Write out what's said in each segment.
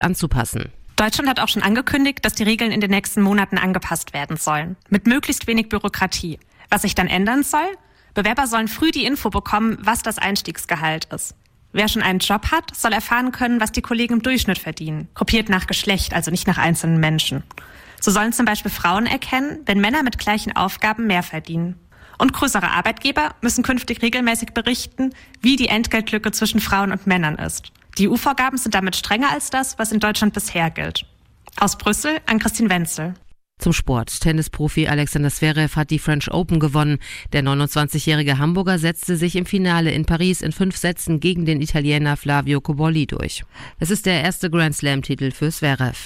anzupassen. Deutschland hat auch schon angekündigt, dass die Regeln in den nächsten Monaten angepasst werden sollen. Mit möglichst wenig Bürokratie. Was sich dann ändern soll? Bewerber sollen früh die Info bekommen, was das Einstiegsgehalt ist. Wer schon einen Job hat, soll erfahren können, was die Kollegen im Durchschnitt verdienen. Gruppiert nach Geschlecht, also nicht nach einzelnen Menschen. So sollen zum Beispiel Frauen erkennen, wenn Männer mit gleichen Aufgaben mehr verdienen. Und größere Arbeitgeber müssen künftig regelmäßig berichten, wie die Entgeltlücke zwischen Frauen und Männern ist. Die EU-Vorgaben sind damit strenger als das, was in Deutschland bisher gilt. Aus Brüssel an Christine Wenzel. Zum Sport. Tennisprofi Alexander Zverev hat die French Open gewonnen. Der 29-jährige Hamburger setzte sich im Finale in Paris in 5 Sätzen gegen den Italiener Flavio Cobolli durch. Es ist der erste Grand Slam-Titel für Zverev.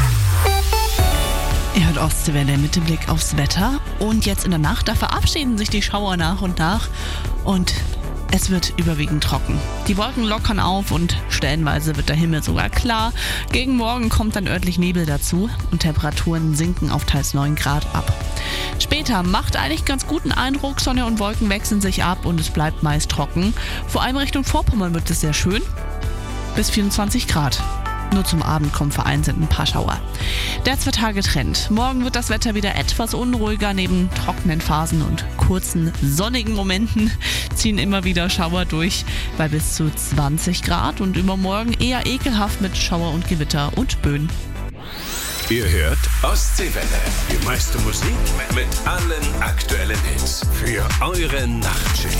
Ihr hört Ostseewelle mit dem Blick aufs Wetter. Und jetzt in der Nacht, da verabschieden sich die Schauer nach und nach. Und es wird überwiegend trocken. Die Wolken lockern auf und stellenweise wird der Himmel sogar klar. Gegen Morgen kommt dann örtlich Nebel dazu und Temperaturen sinken auf teils 9 Grad ab. Später macht eigentlich ganz guten Eindruck, Sonne und Wolken wechseln sich ab und es bleibt meist trocken. Vor allem Richtung Vorpommern wird es sehr schön, bis 24 Grad. Nur zum Abend kommen vereinzelt ein paar Schauer. Der 2-Tage-Trend. Morgen wird das Wetter wieder etwas unruhiger. Neben trockenen Phasen und kurzen sonnigen Momenten ziehen immer wieder Schauer durch bei bis zu 20 Grad und übermorgen eher ekelhaft mit Schauer und Gewitter und Böen. Ihr hört Ostseewelle. Die meiste Musik mit allen aktuellen Hits für eure Nachtschicht.